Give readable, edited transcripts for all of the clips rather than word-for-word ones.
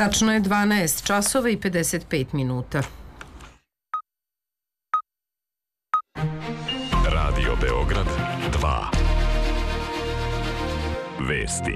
Tačno je 12 časova i 55 minuta. Radio Beograd 2. Vesti.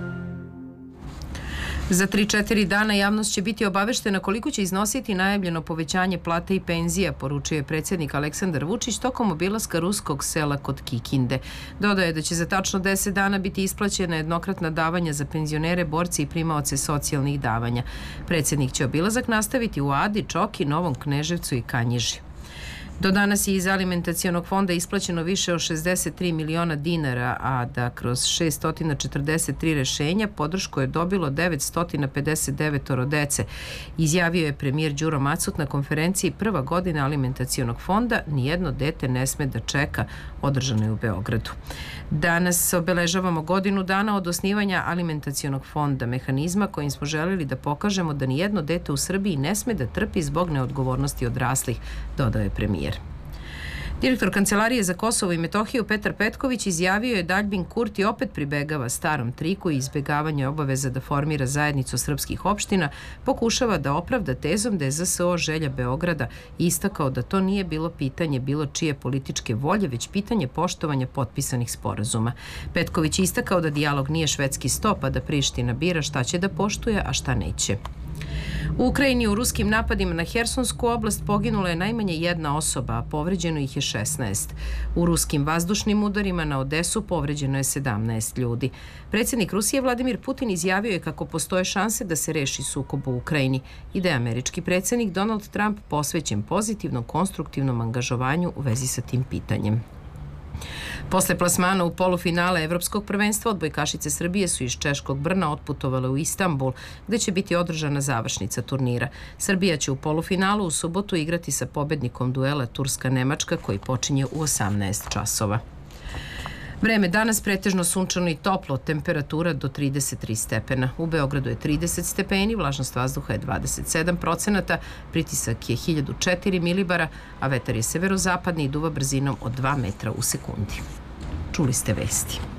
Za 3-4 dana javnost će biti obaveštena koliko će iznositi najavljeno povećanje plata i penzija, poručuje predsjednik Aleksandar Vučić tokom obilaska ruskog sela kod Kikinde. Dodaje da će za tačno 10 dana biti isplaćena jednokratna davanja za penzionere, borci i primaoce socijalnih davanja. Predsjednik će obilazak nastaviti u Adi, Čoki, Novom Kneževcu i Kanjiži. Do danas je iz alimentacionog fonda isplaćeno više od 63 miliona dinara, a da kroz 643 rešenja podršku je dobilo 959 dece. Izjavio je premijer Đuro Macut na konferenciji Prva godina alimentacionog fonda Nijedno dete ne sme da čeka, održano je u Beogradu. Danas obeležavamo godinu dana od osnivanja alimentacionog fonda, mehanizma kojim smo želeli da pokažemo da nijedno dete u Srbiji ne sme da trpi zbog neodgovornosti odraslih, dodao je premijer. Direktor Kancelarije za Kosovo i Metohiju Petar Petković izjavio je da Aljbin Kurti opet pribegava starom triku i izbegavanje obaveza da formira zajednicu srpskih opština, pokušava da opravda tezom da je ZSO želja Beograda i istakao da to nije bilo pitanje bilo čije političke volje, već pitanje poštovanja potpisanih sporazuma. Petković je istakao da dijalog nije švedski sto, pa da Priština bira šta će da poštuje, a šta neće. U Ukrajini u ruskim napadima na Hersonsku oblast poginula je najmanje jedna osoba, a povređeno ih je 16. U ruskim vazdušnim udarima na Odesu povređeno je 17 ljudi. Predsjednik Rusije Vladimir Putin izjavio je kako postoje šanse da se reši sukob u Ukrajini i da je američki predsjednik Donald Trump posvećen pozitivnom, konstruktivnom angažovanju u vezi sa tim pitanjem. Posle plasmana u polufinale Evropskog prvenstva, odbojkašice Srbije su iz Češkog Brna otputovale u Istanbul, gde će biti održana završnica turnira. Srbija će u polufinalu u subotu igrati sa pobednikom duela Turska-Nemačka koji počinje u 18 časova. Vreme danas pretežno sunčano i toplo, temperatura do 33 stepena. U Beogradu je 30 stepeni, vlažnost vazduha je 27%, pritisak je 1004 milibara, a vetar je severozapadni i duva brzinom od 2 metra u sekundi. Čuli ste vesti.